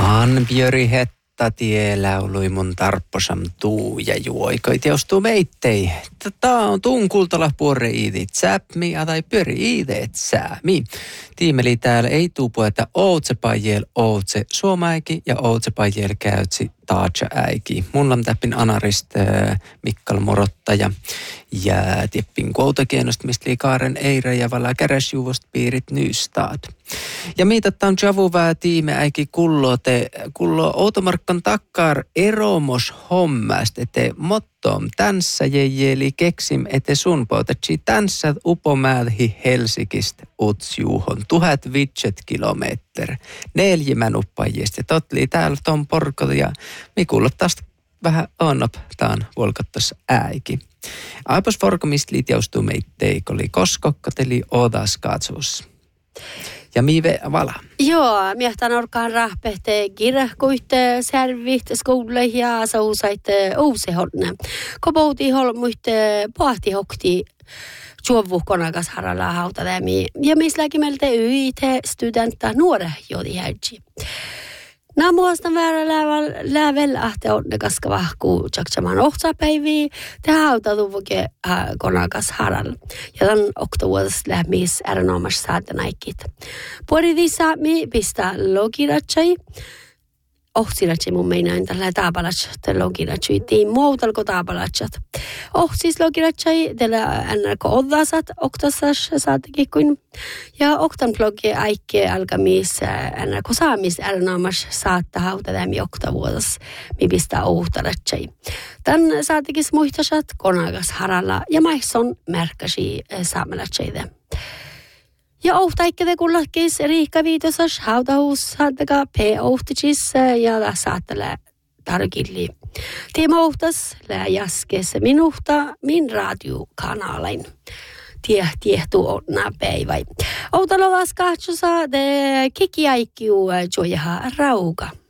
Anbjöri hetta tielaului mun tarpposam tuu ja juoikoit jaustuu meittei. Tää on tuun kultala puore iidit säpmi, tai pyöri iideet säämi. Tiimeli täällä ei tuu puheta ootse pajel ootse suomäiki ja ootse pajel käytsi taatsa äiki. Mulla on täppin anarist Mikkal Morottaja ja tieppin kuotakienost mistä liikaaren eire ja vala käräsjuvost piirit nystaad. Ja miitattaan javuvää tiime äiki kullo automarkkan takkar eromos hommast, ete mottom tänssä jejeli keksim ete sun poitatsi tänssä upomäädhi Helsikistä utsjuuhon 1500 kilometer. 4 uppajista. Totli täällä ton porkot ja mikulla taas vähän onnop taan volkottas äiki. Aipas vorkomist liitjaustuu meittei, oli koskokkateli odas katsus. Ja miive vala. Joo, miehtan orkaan rahpehte kirjahkuitte servit skoulle ja sausaitte uusehonne. Kopouti holmuitte pohti hokti juovu konakas haralla hautademi. Ja mislläkin meiltä yite studenta nuore jodi häidji. Nämä muistan väärä läävel ahte onnekas vahkuu tjaksamaan ohtsapäiviä. Te hautatuvuke konakas haralla. Ja tämän oktovuodas lähmis ääränomas saatanaikit. Puolitissa mi pistää logiratsai. Ohtsiratsai mun meinain tällä taapalatsat logiratsui. Tiin muutalko taapalatsat. Ohtis logiratsai tällä NRK oddasat oktasas saatekin kuin. Ja oktan blogi aikke alkamis NRK saamis ääränomas saatta hautadämi oktavuodas. Mi pistää ohtaratsai. Tän saatekis muihtasat konakas haralla ja maisson märkäsi saamelatsaidə. Ja ohtaikkede kullakis Riikka Viitosas hautahus saataka p-ohticis ja saattele tarkilli. Tiima ohtas lää jaskes minuhta min radiokanalain. Tiehtuu onna päivä. Ohtalo vaskaatsosa de kikiaikkiu jojaha rauka.